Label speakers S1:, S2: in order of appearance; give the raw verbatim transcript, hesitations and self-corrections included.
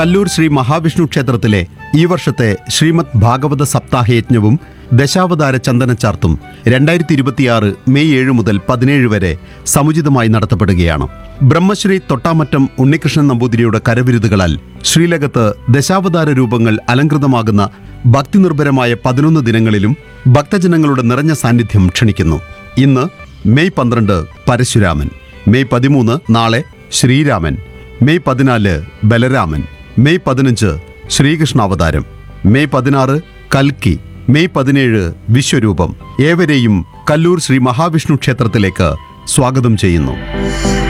S1: കല്ലൂർ ശ്രീ മഹാവിഷ്ണു ക്ഷേത്രത്തിലെ ഈ വർഷത്തെ ശ്രീമദ് ഭാഗവത സപ്താഹയജ്ഞവും ദശാവതാര ചന്ദനച്ചാർത്തും രണ്ടായിരത്തി ഇരുപത്തിയാറ് മെയ് ഏഴ് മുതൽ പതിനേഴ് വരെ സമുചിതമായി നടത്തപ്പെടുകയാണ്. ബ്രഹ്മശ്രീ തൊട്ടാമറ്റം ഉണ്ണികൃഷ്ണൻ നമ്പൂതിരിയുടെ കരവിരുതുകളാൽ ശ്രീലകത്ത് ദശാവതാര രൂപങ്ങൾ അലങ്കൃതമാകുന്ന ഭക്തിനിർഭരമായ പതിനൊന്ന് ദിനങ്ങളിലും ഭക്തജനങ്ങളുടെ നിറഞ്ഞ സാന്നിധ്യം ക്ഷണിക്കുന്നു. ഇന്ന് മെയ് പന്ത്രണ്ട് പരശുരാമൻ, മെയ് പതിമൂന്ന് നാളെ ശ്രീരാമൻ, മെയ് പതിനാല് ബലരാമൻ, മെയ് പതിനഞ്ച് ശ്രീകൃഷ്ണാവതാരം, മെയ് പതിനാറ് കൽക്കി, മെയ് പതിനേഴ് വിശ്വരൂപം. ഏവരെയും കല്ലൂർ ശ്രീ മഹാവിഷ്ണു ക്ഷേത്രത്തിലേക്ക് സ്വാഗതം ചെയ്യുന്നു.